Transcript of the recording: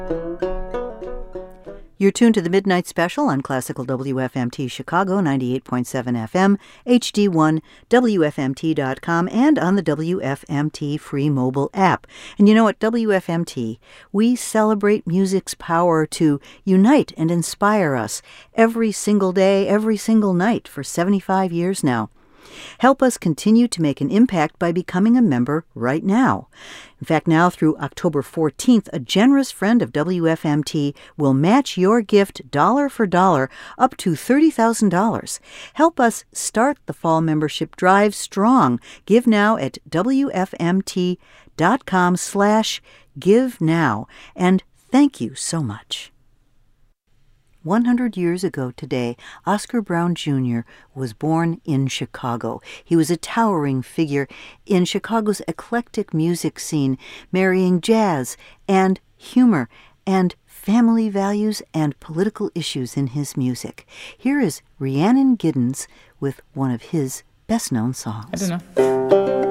You're tuned to the Midnight Special on Classical WFMT Chicago, 98.7 FM, HD1, WFMT.com, and on the WFMT free mobile app. And you know, at WFMT, we celebrate music's power to unite and inspire us every single day, every single night for 75 years now. Help us continue to make an impact by becoming a member right now. In fact, now through October 14th, a generous friend of WFMT will match your gift dollar for dollar up to $30,000. Help us start the fall membership drive strong. Give now at WFMT.com/give now. And thank you so much. 100 years ago today, Oscar Brown Jr. was born in Chicago. He was a towering figure in Chicago's eclectic music scene, marrying jazz and humor and family values and political issues in his music. Here is Rhiannon Giddens with one of his best-known songs. I don't know.